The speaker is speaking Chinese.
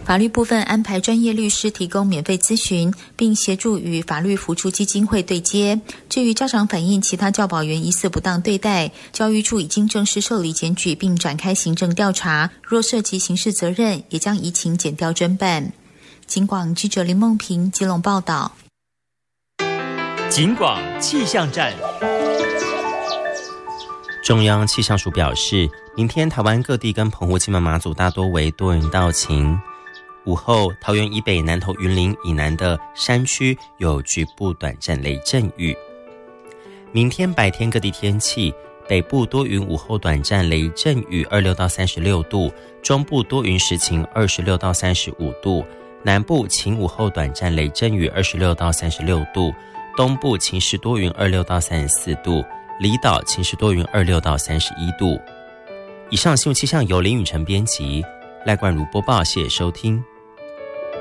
法律部分安排专业律师提供免费咨询，并协助与法律扶助基金会对接。至于家长反映其他教保员疑似不当对待，教育处已经正式受理检举并展开行政调查，若涉及刑事责任，也将移请检调侦办。警广记者林梦平基隆报道。 警广气象站。 中央气象署表示，明天台湾各地跟澎湖、金门、马祖大多为多云到晴。午后，桃园以北、南投、云林以南的山区有局部短暂雷阵雨。明天白天各地天气：北部多云，午后短暂雷阵雨，26到36度；中部多云时晴，26到35度；南部晴午后短暂雷阵雨，26到36度；东部晴时多云，26到34度；离岛晴时多云，26到31度。以上新闻气象由林允晨编辑，赖冠如播报，谢谢收听。